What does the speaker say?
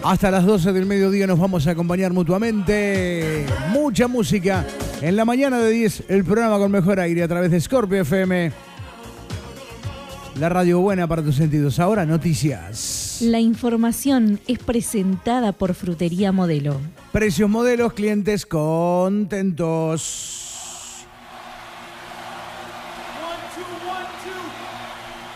Hasta las 12 del mediodía nos vamos a acompañar mutuamente. Mucha música. En la mañana de 10, el programa con mejor aire a través de Scorpio FM. La radio buena para tus sentidos. Ahora, noticias. La información es presentada por Frutería Modelo. Precios modelos, clientes contentos.